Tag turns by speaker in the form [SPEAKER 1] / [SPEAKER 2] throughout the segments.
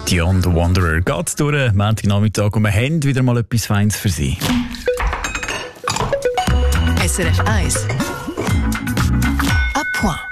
[SPEAKER 1] Dion the Wanderer geht durch Montagnachmittag und wir haben wieder mal etwas Feines für Sie.
[SPEAKER 2] SRF 1 à point.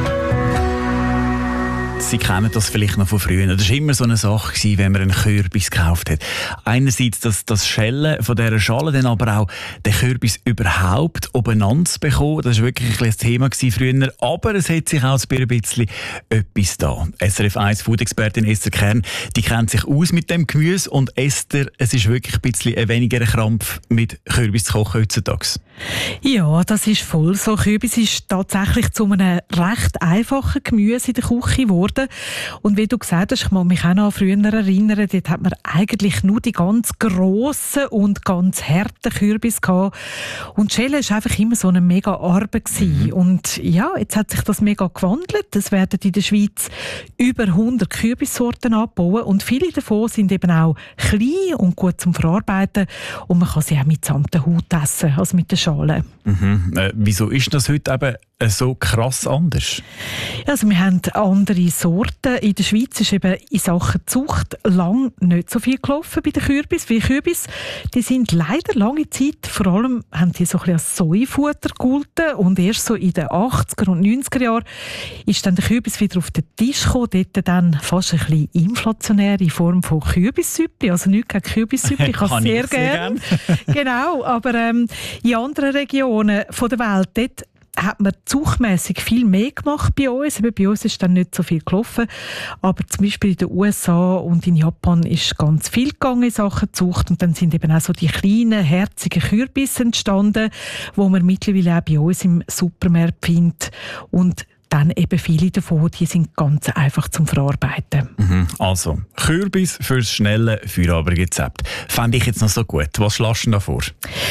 [SPEAKER 1] Sie kennen das vielleicht noch von früher. Das war immer so eine Sache, wenn man einen Kürbis gekauft hat. Einerseits das Schälen von dieser Schale, dann aber auch den Kürbis überhaupt obeinander zu bekommen. Das war wirklich ein Thema früher. Aber es hat sich auch ein bisschen etwas da. SRF 1 Food-Expertin Esther Kern, die kennt sich aus mit dem Gemüse. Und Esther, es ist wirklich ein bisschen ein weniger Krampf, mit Kürbis zu kochen heutzutage.
[SPEAKER 3] Ja, das ist voll so. Kürbis ist tatsächlich zu einem recht einfachen Gemüse in der Küche geworden. Und wie du gesagt hast, ich kann mich auch noch früher erinnern, dort hat man eigentlich nur die ganz grossen und ganz harten Kürbis gehabt. Und die Schäle war einfach immer so eine mega Arbeit gewesen. Und ja, jetzt hat sich das mega gewandelt. Es werden in der Schweiz über 100 Kürbissorten angeboten und viele davon sind eben auch klein und gut zum Verarbeiten und man kann sie auch mitsamt der Haut essen, also mit der Schale.
[SPEAKER 1] Wieso ist das heute eben so krass anders?
[SPEAKER 3] Also wir haben andere Sorten. In der Schweiz ist eben in Sachen Zucht lang nicht so viel gelaufen bei den Kürbis. Wie Kürbis, die sind leider lange Zeit, vor allem haben die so ein bisschen als Säufutter gegolten und erst so in den 80er und 90er Jahren ist dann der Kürbis wieder auf den Tisch gekommen, dort dann fast ein bisschen inflationär in Form von Kürbissüppli, also nichts gegen Kürbissüppli, ich kann es sehr gerne. Genau, aber in anderen Regionen von der Welt, dort hat man zuchtmässig viel mehr gemacht bei uns. Eben bei uns ist dann nicht so viel gelaufen. Aber zum Beispiel in den USA und in Japan ist ganz viel gegangen in Sachen Zucht. Und dann sind eben auch so die kleinen, herzigen Kürbisse entstanden, die man mittlerweile auch bei uns im Supermarkt findet. Und dann eben viele davon, die sind ganz einfach zum Verarbeiten.
[SPEAKER 1] Also, Kürbis fürs schnelle Feierabendrezept. Fände ich jetzt noch so gut. Was schlägst du da vor?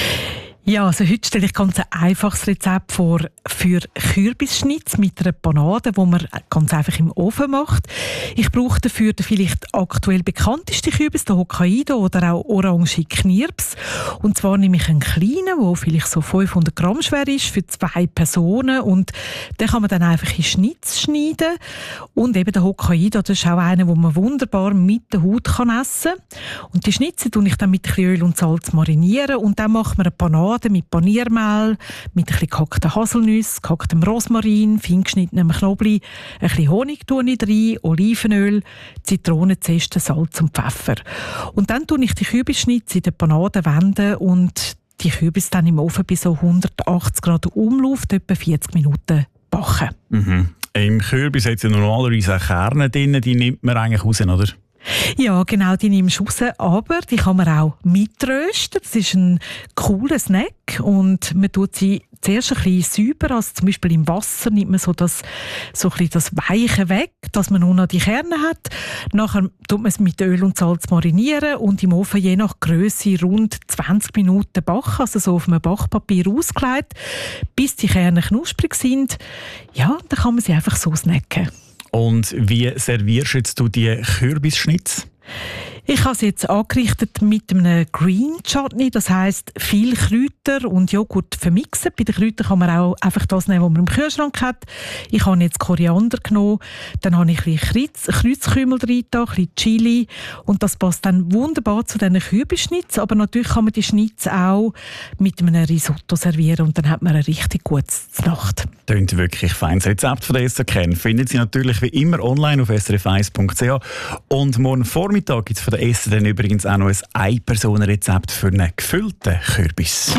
[SPEAKER 3] Ja, also heute stelle ich ganz ein einfaches Rezept vor für Kürbisschnitz mit einer Panade, die man ganz einfach im Ofen macht. Ich brauche dafür den vielleicht aktuell bekannteste Kürbis, den Hokkaido oder auch Orange Knirps. Und zwar nehme ich einen kleinen, der vielleicht so 500 Gramm schwer ist, für 2 Personen. Und den kann man dann einfach in Schnitz schneiden. Und eben der Hokkaido, das ist auch einer, den man wunderbar mit der Haut kann essen kann. Und die Schnitze tue ich dann mit ein bisschen Öl und Salz marinieren. Und dann macht man eine Panade mit Paniermehl, mit ein bisschen gehackten Haselnüssen, gehacktem Rosmarin, fein geschnittenem Knoblauch, ein bisschen Honig tue ich rein, Olivenöl, Zitronenzeste, Salz und Pfeffer. Und dann tue ich die Kürbisschnitze in der Panade wenden und die Kürbis dann im Ofen bei so 180 Grad Umlauf etwa 40 Minuten backen.
[SPEAKER 1] Im Kürbis hat es ja normalerweise auch Kerne drin, die nimmt man eigentlich raus, oder?
[SPEAKER 3] Ja, genau, die nimmst du raus, aber die kann man auch mitrösten. Das ist ein cooler Snack und man tut sie zuerst ein bisschen säuber, also zum Beispiel im Wasser nimmt man so ein bisschen das Weiche weg, dass man nur noch die Kerne hat. Nachher tut man es mit Öl und Salz marinieren und im Ofen je nach Grösse rund 20 Minuten backen, also so auf einem Backpapier ausgelegt, bis die Kerne knusprig sind. Ja, dann kann man sie einfach so snacken.
[SPEAKER 1] Und wie servierst jetzt du die Kürbisschnitz?
[SPEAKER 3] Ich habe sie jetzt angerichtet mit einem Green Chutney, das heisst viel Kräuter und Joghurt vermixen. Bei den Kräutern kann man auch einfach das nehmen, was man im Kühlschrank hat. Ich habe jetzt Koriander genommen, dann habe ich ein bisschen Kreuzkümmel rein, ein bisschen Chili und das passt dann wunderbar zu diesen Kürbisschnitz. Aber natürlich kann man die Schnitz auch mit einem Risotto servieren und dann hat man ein richtig gutes Nacht.
[SPEAKER 1] Klingt wirklich fein. Das Rezept von der Esther Kern finden Sie natürlich wie immer online auf srf1.ch und morgen Vormittag gibt es von der Esther dann übrigens auch noch ein Ein-Personen-Rezept für einen gefüllten Kürbis.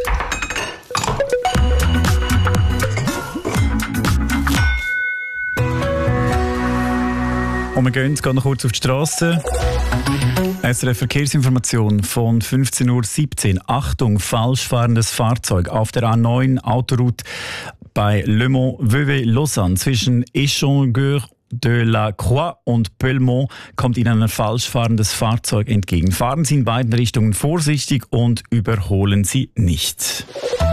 [SPEAKER 1] Und wir gehen noch kurz auf die Straße. SRF Verkehrsinformation von 15:17 Uhr. Achtung, falsch fahrendes Fahrzeug auf der A9 Autoroute bei Le Mans-Vevey-Lausanne zwischen Échangeur de la Croix und Pellemont kommt Ihnen ein falsch fahrendes Fahrzeug entgegen. Fahren Sie in beiden Richtungen vorsichtig und überholen Sie nicht.